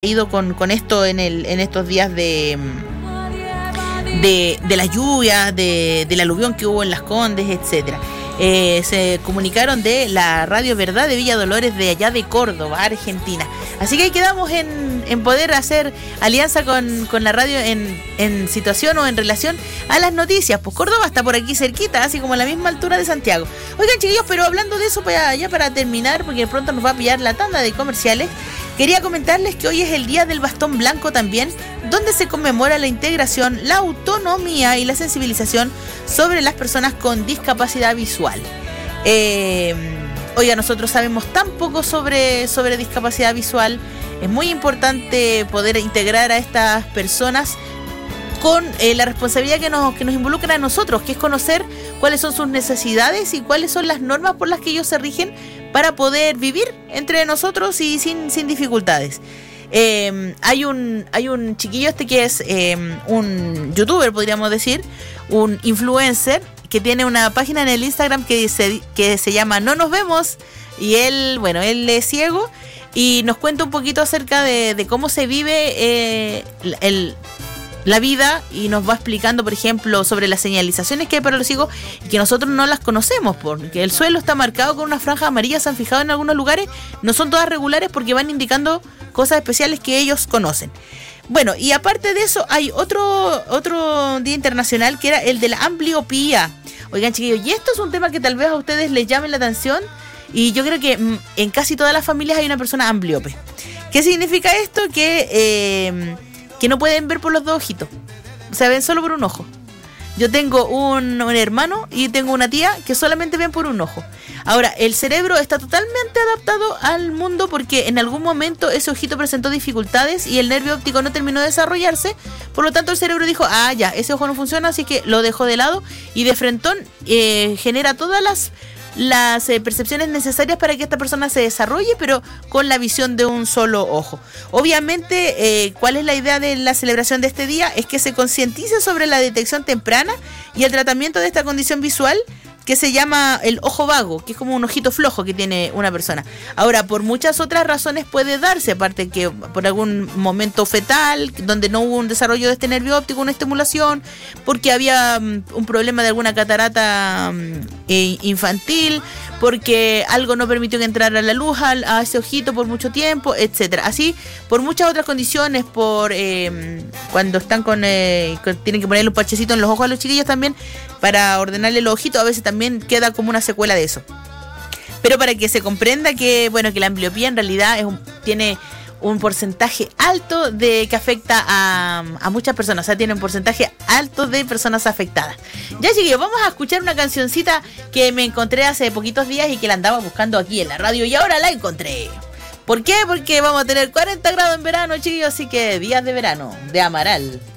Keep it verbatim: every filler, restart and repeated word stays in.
ido con, con esto en el en estos días de de, de las lluvias, de, del aluvión que hubo en Las Condes, etcétera. Eh, se comunicaron de la Radio Verdad de Villa Dolores, de allá de Córdoba, Argentina. Así que ahí quedamos en, en poder hacer alianza con, con la radio en, en situación o en relación a las noticias. Pues Córdoba está por aquí cerquita, así como a la misma altura de Santiago. Oigan, chiquillos, pero hablando de eso, para, ya para terminar, porque pronto nos va a pillar la tanda de comerciales, quería comentarles que hoy es el Día del Bastón Blanco también, donde se conmemora la integración, la autonomía y la sensibilización sobre las personas con discapacidad visual. Eh, oiga, nosotros sabemos tan poco sobre, sobre discapacidad visual. Es muy importante poder integrar a estas personas con eh, la responsabilidad que nos, que nos involucra a nosotros, que es conocer cuáles son sus necesidades y cuáles son las normas por las que ellos se rigen para poder vivir entre nosotros y sin, sin dificultades. Eh, hay un hay un chiquillo este que es eh, un youtuber, podríamos decir, un influencer, que tiene una página en el Instagram que se, que se llama No Nos Vemos, y él, bueno, él es ciego y nos cuenta un poquito acerca de, de cómo se vive eh, el... la vida, y nos va explicando, por ejemplo, sobre las señalizaciones que hay para los ciegos y que nosotros no las conocemos, porque el suelo está marcado con unas franjas amarillas. Se han fijado en algunos lugares, no son todas regulares porque van indicando cosas especiales que ellos conocen. Bueno, y aparte de eso hay otro otro día internacional que era el de la ambliopía. Oigan, chiquillos, y esto es un tema que tal vez a ustedes les llame la atención, y yo creo que en casi todas las familias hay una persona ambliope. ¿Qué significa esto? Que eh, que no pueden ver por los dos ojitos, o sea, ven solo por un ojo. Yo tengo un, un hermano y tengo una tía que solamente ven por un ojo. Ahora, el cerebro está totalmente adaptado al mundo porque en algún momento ese ojito presentó dificultades y el nervio óptico no terminó de desarrollarse. Por lo tanto, el cerebro dijo, ah, ya, ese ojo no funciona, así que lo dejó de lado, y de frentón eh, genera todas las las eh, percepciones necesarias para que esta persona se desarrolle, pero con la visión de un solo ojo. Obviamente, eh, ¿cuál es la idea de la celebración de este día? Es que se concientice sobre la detección temprana y el tratamiento de esta condición visual, que se llama el ojo vago, que es como un ojito flojo que tiene una persona. Ahora, por muchas otras razones puede darse, aparte que por algún momento fetal, donde no hubo un desarrollo de este nervio óptico, una estimulación, porque había um, un problema de alguna catarata um, eh, infantil, porque algo no permitió que entrara la luz a, a ese ojito por mucho tiempo, etcétera. Así, por muchas otras condiciones, por eh, cuando están con, eh, con tienen que ponerle un parchecito en los ojos a los chiquillos también, para ordenarle los ojitos, a veces también queda como una secuela de eso. Pero para que se comprenda que, bueno, que la ambliopía en realidad es un, tiene un porcentaje alto de que afecta a, a muchas personas, o sea, tiene un porcentaje alto de personas afectadas. Ya, chiquillos, vamos a escuchar una cancioncita que me encontré hace poquitos días y que la andaba buscando aquí en la radio y ahora la encontré. ¿Por qué? Porque vamos a tener cuarenta grados en verano, chiquillos, así que días de verano, de Amaral.